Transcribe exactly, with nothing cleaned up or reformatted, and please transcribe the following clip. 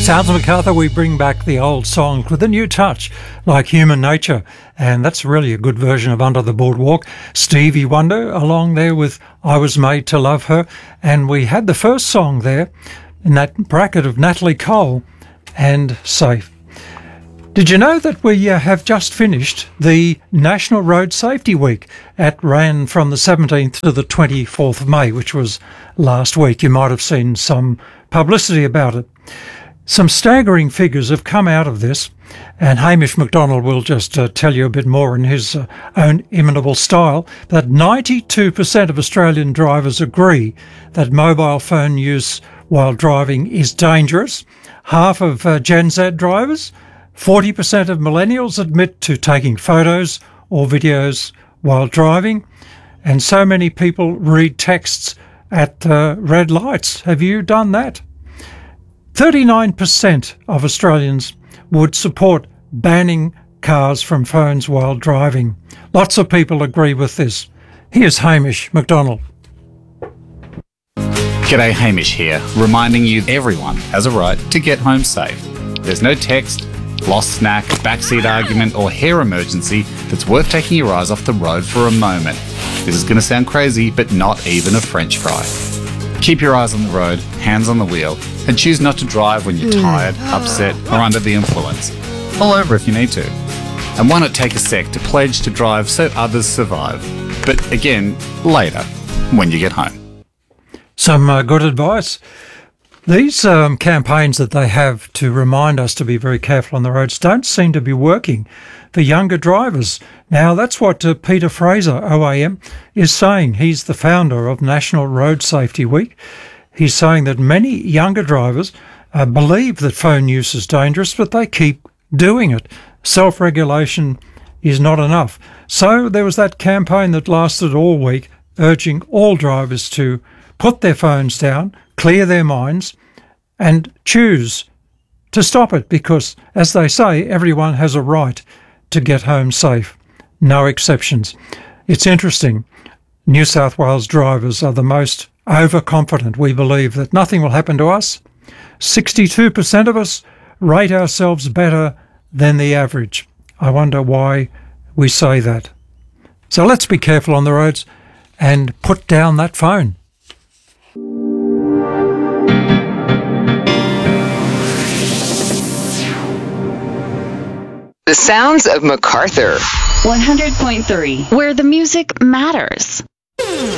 Sounds of MacArthur, we bring back the old songs with a new touch, like Human Nature, and that's really a good version of Under the Boardwalk. Stevie Wonder along there with I Was Made to Love Her, and we had the first song there in that bracket of Natalie Cole and Safe. Did you know that we uh, have just finished the National Road Safety Week? It ran from the seventeenth to the twenty-fourth of May, which was last week. You might have seen some publicity about it. Some staggering figures have come out of this, and Hamish McDonald will just uh, tell you a bit more in his uh, own inimitable style, that ninety-two percent of Australian drivers agree that mobile phone use while driving is dangerous. Half of uh, Gen Z drivers, forty percent of millennials admit to taking photos or videos while driving, and so many people read texts at uh, red lights. Have you done that? thirty-nine percent of Australians would support banning cars from phones while driving. Lots of people agree with this. Here's Hamish McDonald. G'day, Hamish here, reminding you everyone has a right to get home safe. There's no text, lost snack, backseat argument or hair emergency that's worth taking your eyes off the road for a moment. This is going to sound crazy, but not even a French fry. Keep your eyes on the road, hands on the wheel, and choose not to drive when you're tired, upset, or under the influence. Pull over if you need to. And why not take a sec to pledge to drive so others survive? But again, later, when you get home. Some uh, good advice. These um, campaigns that they have to remind us to be very careful on the roads don't seem to be working for younger drivers. Now, that's what uh, Peter Fraser, O A M, is saying. He's the founder of National Road Safety Week. He's saying that many younger drivers uh, believe that phone use is dangerous, but they keep doing it. Self-regulation is not enough. So there was that campaign that lasted all week, urging all drivers to put their phones down, clear their minds, and choose to stop it because, as they say, everyone has a right to get home safe. No exceptions. It's interesting. New South Wales drivers are the most overconfident. We believe that nothing will happen to us. sixty-two percent of us rate ourselves better than the average. I wonder why we say that. So let's be careful on the roads and put down that phone. The sounds of MacArthur. one hundred point three, where the music matters.